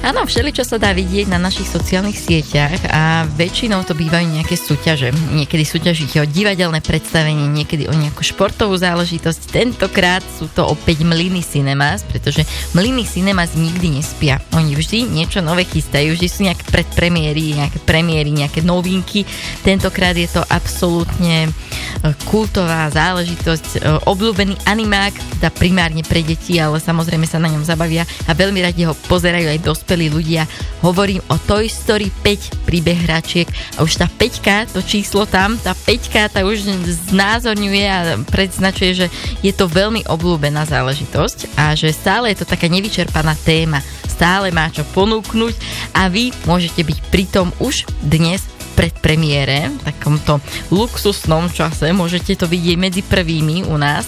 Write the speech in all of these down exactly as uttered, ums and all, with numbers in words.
Áno, všeličo sa dá vidieť na našich sociálnych sieťach a väčšinou to bývajú nejaké súťaže. Niekedy súťažíte o divadelné predstavenie, niekedy o nejakú športovú záležitosť. Tentokrát sú to opäť Mlyny Cinemas, pretože Mlyny Cinemas nikdy nespia. Oni vždy niečo nové chystajú, vždy sú nejaké predpremiéry, nejaké premiéry, nejaké novinky. Tentokrát je to absolútne kultová záležitosť, obľúbený animák, teda primárne pre deti, ale samozrejme sa na ňom zabavia a veľmi radi ho pozerajú aj dospelí ľudia. Hovorím o Toy Story päť, príbeh hračiek, a už tá päťka, to číslo tam, tá päťka, tá už znázorňuje a predznačuje, že je to veľmi obľúbená záležitosť a že stále je to taká nevyčerpaná téma, stále má čo ponúknuť a vy môžete byť pritom už dnes predpremiére, v takomto luxusnom čase, môžete to vidieť medzi prvými u nás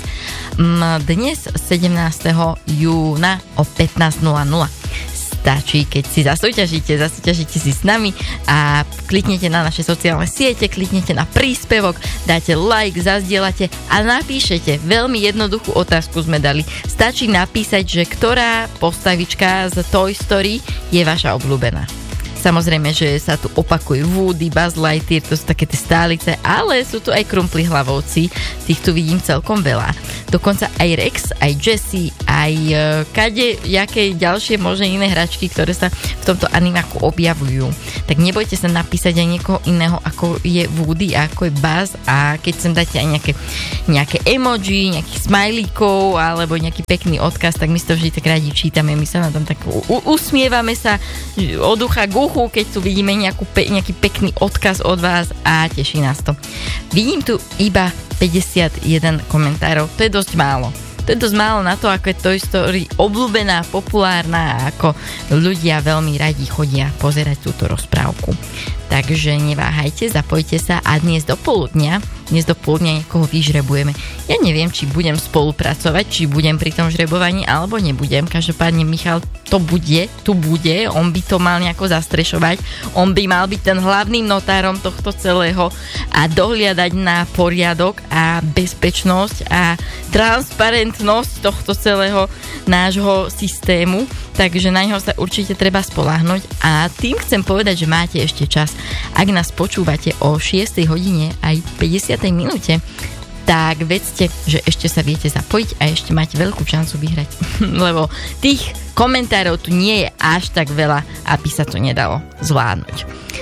dnes sedemnásteho júna o pätnásť nula nula. Stačí, keď si zasúťažíte, zasúťažíte si s nami a kliknete na naše sociálne siete, kliknete na príspevok, dáte like, zazdielate a napíšete. Veľmi jednoduchú otázku sme dali. Stačí napísať, že ktorá postavička z Toy Story je vaša obľúbená. Samozrejme, že sa tu opakujú Woody, Buzz Lightyear, to sú také tie stálice, ale sú tu aj krumpli hlavovci, tých tu vidím celkom veľa. Dokonca aj Rex, aj Jessie, aj uh, kade, jaké ďalšie možné iné hračky, ktoré sa v tomto animáku objavujú. Tak nebojte sa napísať aj niekoho iného, ako je Woody a ako je Buzz, a keď sem dáte aj nejaké, nejaké emoji, nejakých smajlíkov alebo nejaký pekný odkaz, tak my si to vždy tak radi čítame, my sa na tom tak u- usmievame sa od ucha k uchu, keď tu vidíme nejakú pe- nejaký pekný odkaz od vás a teší nás to. Vidím tu iba päťdesiatjeden komentárov, to je dosť málo. To je dosť málo na to, ako je Toy Story obľúbená, populárna a ako ľudia veľmi radi chodia pozerať túto rozprávku. Takže neváhajte, zapojte sa a dnes do poludnia, dnes do poludnia niekoho vyžrebujeme. Ja neviem, či budem spolupracovať, či budem pri tom žrebovaní, alebo nebudem. Každopádne Michal to bude, tu bude, on by to mal nejako zastrešovať, on by mal byť ten hlavným notárom tohto celého a dohliadať na poriadok a bezpečnosť a transparentnosť tohto celého nášho systému, takže na neho sa určite treba spoľahnúť a tým chcem povedať, že máte ešte čas. Ak nás počúvate o šiestej hodine aj päťdesiatej minúte, tak vedzte, že ešte sa viete zapojiť a ešte máte veľkú šancu vyhrať, lebo tých komentárov tu nie je až tak veľa, aby sa to nedalo zvládnuť.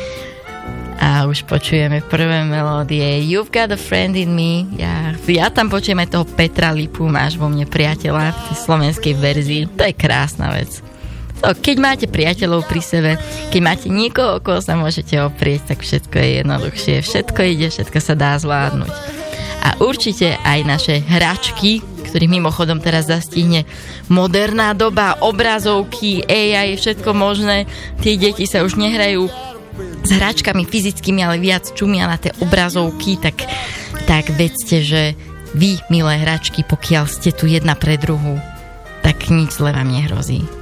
A už počujeme prvé melódie. You've got a friend in me. Ja, ja tam počujem aj toho Petra Lipu, máš vo mne priateľa v tej slovenskej verzii. To je krásna vec. So, keď máte priateľov pri sebe, keď máte niekoho, koho sa môžete oprieť, tak všetko je jednoduchšie. Všetko ide, všetko sa dá zvládnuť. A určite aj naše hračky, ktorých mimochodom teraz zastihne moderná doba, obrazovky, á í, všetko možné. Tie deti sa už nehrajú s hračkami fyzickými, ale viac čumia na tie obrazovky, tak, tak vedzte, že vy, milé hračky, pokiaľ ste tu jedna pre druhú, tak nič zle vám nehrozí.